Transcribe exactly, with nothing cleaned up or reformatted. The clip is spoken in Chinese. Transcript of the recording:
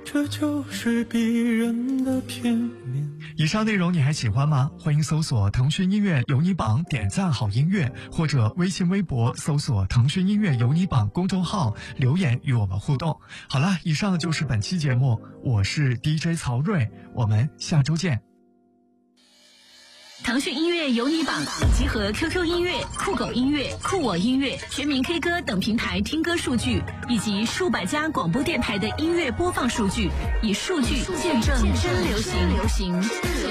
这就是逼人的片面。 以上内容你还喜欢吗？欢迎搜索腾讯音乐有你榜，点赞好音乐，或者微信微博搜索腾讯音乐有你榜公众号，留言与我们互动。好了，以上就是本期节目，我是 D J 曹睿，我们下周见。 腾讯音乐有你榜集合 Q Q 音乐、酷狗音乐、酷我音乐、全民 K 歌等平台听歌数据，以及数百家广播电台的音乐播放数据，以数据见证真流行。